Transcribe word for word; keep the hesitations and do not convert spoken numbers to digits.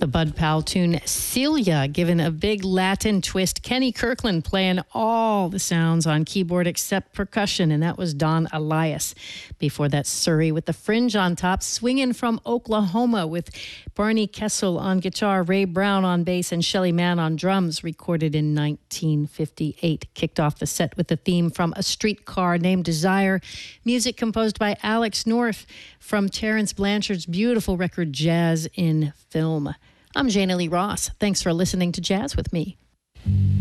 The Bud Powell tune Celia, given a big Latin twist. Kenny Kirkland playing all the sounds on keyboard except percussion, and that was Don Elias. Before that, Surrey with the Fringe on top, swinging from Oklahoma with Barney Kessel on guitar, Ray Brown on bass, and Shelly Manne on drums, recorded in nineteen fifty-eight. Kicked off the set with the theme from A Streetcar Named Desire, music composed by Alex North from Terence Blanchard's beautiful record Jazz in Film. I'm Jana Lee Ross. Thanks for listening to Jazz with Me.